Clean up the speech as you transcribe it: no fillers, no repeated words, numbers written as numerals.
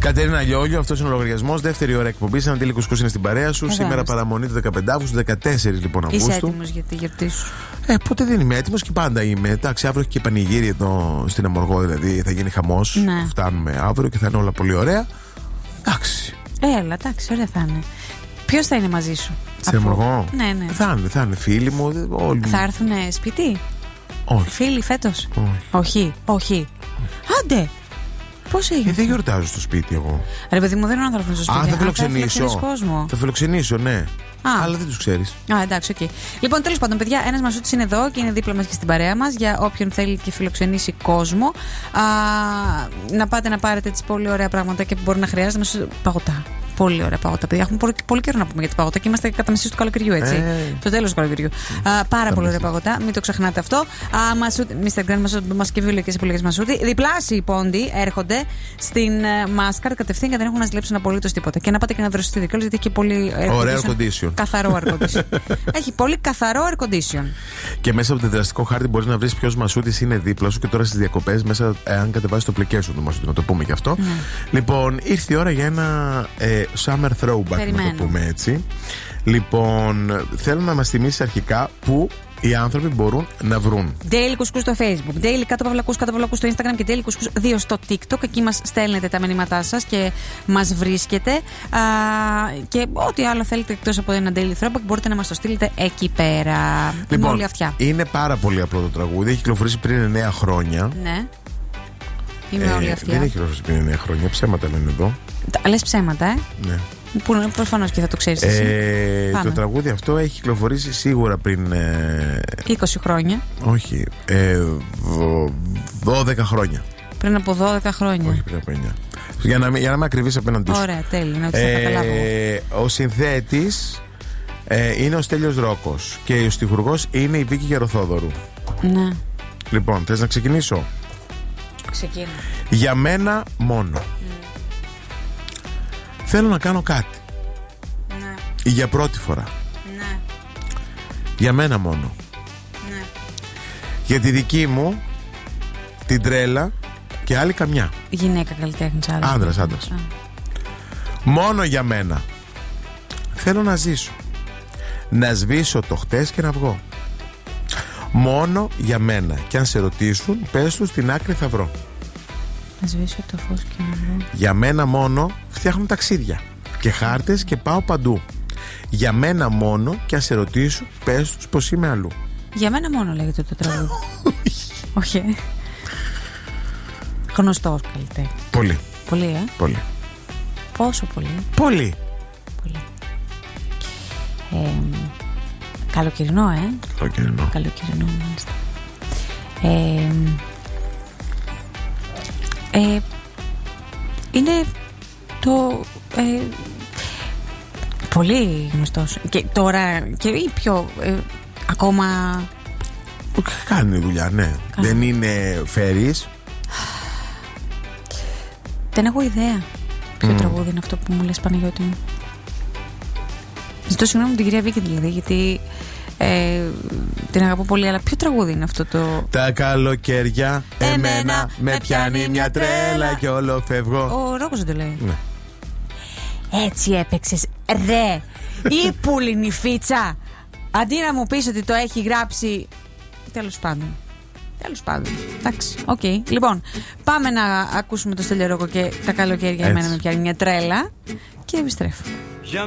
Κατερίνα Λιόλιο, αυτός είναι ο λογαριασμός. Δεύτερη ώρα εκπομπή. Σαν Αντίλη Κουσκούς είναι στην παρέα σου. Σήμερα παραμονή του 15 Αύγουστου, 14 λοιπόν Αυγούστου. Είσαι έτοιμος για τη γιορτή σου? Ποτέ δεν είμαι έτοιμος και πάντα είμαι. Εντάξει, αύριο έχει και πανηγύρι εδώ στην Αμοργό, δηλαδή θα γίνει χαμός. Ναι. Φτάνουμε αύριο και θα είναι όλα πολύ ωραία. Εντάξει. Έλα, εντάξει, ωραία θα είναι. Ποιος θα είναι μαζί σου? Στην Αμοργό? Ναι. Θα είναι φίλοι μου. Όλοι. Θα έρθουν σπίτι? Όχι. Φίλοι φέτος? Όχι. Άντε! Πώς έγινε? Δεν γιορτάζω στο σπίτι εγώ. Ρε παιδί μου, δεν είναι άνθρωπος στο σπίτι. Θα φιλοξενήσω. Θα φιλοξενήσω, ναι. Αλλά δεν τους ξέρεις. Εντάξει, οκ. Λοιπόν, τέλος πάντων, παιδιά, ένας Μασούτης είναι εδώ και είναι δίπλα μας και στην παρέα μας για όποιον θέλει και φιλοξενήσει κόσμο. Να πάτε να πάρετε τις πολύ ωραία πράγματα και που μπορεί να χρειάζεται μέσα παγωτά. Πολύ ωραία παγωτά, παιδιά. Έχουμε πολύ καιρό να πούμε για τα παγωτά και είμαστε κατά μισή του καλοκαιριού, έτσι. Το τέλος του καλοκαιριού. Πάρα πολύ ωραία παγωτά, μην το ξεχνάτε αυτό. Mr. Grand μας και βιβλικές επιλογές Μασούτη. Διπλάσιοι πόντι έρχονται στην Μάσκαρ κατευθείαν και δεν έχουν να ζηλέψουν απολύτως τίποτα. Και να πάτε και να δροσιστείτε κιόλας, γιατί έχει πολύ. Ωραίο air condition. Καθαρό air condition. Έχει πολύ καθαρό air condition. Και μέσα από το δραστικό χάρτη μπορεί να βρει ποιος Μασούτης είναι δίπλα σου και τώρα στις διακοπές μέσα, αν κατεβάσει το application του Μασούτη, να το πούμε κι αυτό. Λοιπόν, ήρθε η ώρα για ένα summer throwback, να το πούμε έτσι. Λοιπόν, θέλω να μας θυμίσεις αρχικά που οι άνθρωποι μπορούν να βρουν Daily Κουσκούς στο Facebook, Daily _Κάτω-Παυλακούς στο Instagram και Daily Κουσκούς 2 στο TikTok. Εκεί μας στέλνετε τα μηνύματά σας και μας βρίσκετε. Και ό,τι άλλο θέλετε εκτός από ένα Daily Throwback μπορείτε να μας το στείλετε εκεί πέρα. Λοιπόν, όλη αυτιά. Είναι πάρα πολύ απλό το τραγούδι. Έχει κυκλοφορήσει πριν 9 χρόνια. Ναι. Είμαι όλη αυτιά. Δεν έχει κυκλοφορήσει πριν 9 χρόνια. Ψέματα λένε εδώ. Λες ψέματα, Ναι. Που προφανώς και θα το ξέρεις εσύ. Το τραγούδι αυτό έχει κυκλοφορήσει σίγουρα πριν 20 χρόνια. Όχι, 12 χρόνια. Πριν από 12 χρόνια. Όχι, πριν από 9. Για να είμαι ακριβής απέναντί σου. Ωραία, τέλειο, ότι θα καταλάβω. Ο συνθέτης είναι ο Στέλιος Ρόκος και ο στιχουργός είναι η Βίκη Γεροθόδωρου. Ναι. Λοιπόν, θες να ξεκινήσω? Ξεκίνα. Για μένα μόνο. Θέλω να κάνω κάτι. Ναι. Για πρώτη φορά. Ναι. Για μένα μόνο. Ναι. Για τη δική μου την τρέλα και άλλη καμιά. Γυναίκα καλλιτέχνης, Άντρας. Μόνο για μένα. Θέλω να ζήσω. Να σβήσω το χτες και να βγω. Μόνο για μένα. Και αν σε ρωτήσουν, πες τους στην άκρη θα βρω. Να σβήσω το φως και να βγω. Για μένα μόνο φτιάχνω ταξίδια και χάρτες και πάω παντού. Για μένα μόνο και αν σε ρωτήσουν, πες τους πως είμαι αλλού. Για μένα μόνο λέγεται το τραγούδι. Όχι. Γνωστός καλλιτέχνης. Πολύ. Πολύ, Πολύ. Πόσο πολύ? Πολύ. Καλοκαιρινό, Καλοκαιρινό, μάλιστα. Είναι το πολύ γνωστός. Και τώρα και ή πιο ακόμα κάνει δουλειά, ναι. Δεν είναι φέρεις. Δεν έχω ιδέα ποιο τραγούδι είναι αυτό που μου λες, Παναγιώτη μου. Ζητώ συγγνώμη την κυρία Βίκη δηλαδή, γιατί την αγαπώ πολύ, αλλά ποιο τραγούδι είναι αυτό το... Τα καλοκαίρια εμένα με πιάνει μια τρέλα και όλο φεύγω. Ο Ρόκος δεν το λέει. Ναι. Έτσι έπαιξες ρε ή πουλινιφίτσα. Αντί να μου πεις ότι το έχει γράψει. Τέλος πάντων. Εντάξει, οκ. Λοιπόν, πάμε να ακούσουμε το Στέλιο Ρόκο και τα καλοκαίρια εμένα με πιάνει μια τρέλα και επιστρέφω. Για